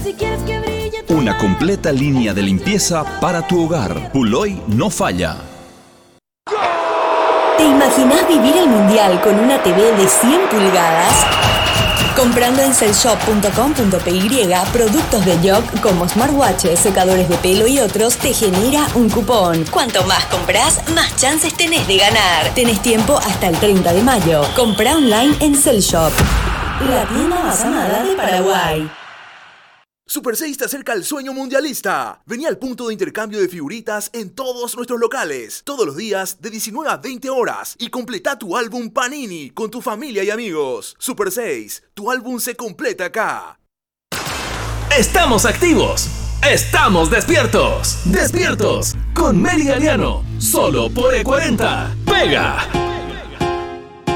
Si quieres que brille tu Una mar, completa línea de limpieza para tu hogar. Puloy no falla. ¿Te imaginás vivir el mundial con una TV de 100 pulgadas? Comprando en cellshop.com.py productos de Yoc como smartwatches, secadores de pelo y otros, te genera un cupón. Cuanto más compras, más chances tenés de ganar. Tenés tiempo hasta el 30 de mayo. Comprá online en Cellshop, la tienda más amada de Paraguay. Super 6 te acerca al sueño mundialista. Vení al punto de intercambio de figuritas en todos nuestros locales, todos los días de 19 a 20 horas y completa tu álbum Panini con tu familia y amigos. Super 6, tu álbum se completa acá. ¡Estamos activos! ¡Estamos despiertos! ¡Despiertos! Con Meli Galiano, solo por E40. ¡Pega!